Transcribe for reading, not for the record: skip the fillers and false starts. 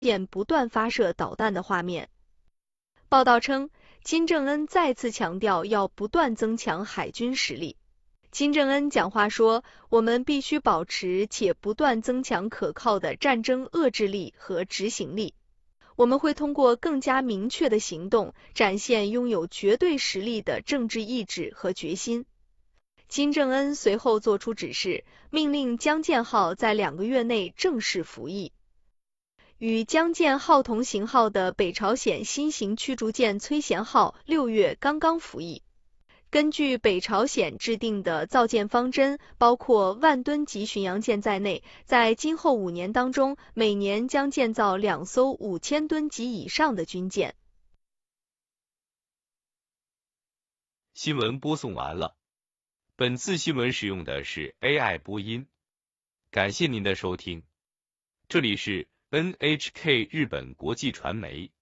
舰不断发射导弹的画面。报道称，金正恩再次强调要不断增强海军实力。金正恩讲话说，我们必须保持且不断增强可靠的战争遏制力和执行力。我们会通过更加明确的行动，展现拥有绝对实力的政治意志和决心。金正恩随后作出指示，命令江舰号在2个月内正式服役。与江舰号同型号的北朝鲜新型驱逐舰崔贤号6月刚刚服役。根据北朝鲜制定的造舰方针，包括万吨级巡洋舰在内，在今后5年当中，每年将建造2艘5000吨级以上的军舰。 新闻播送完了。本次新闻使用的是 AI 播音，感谢您的收听。这里是 NHK 日本国际传媒。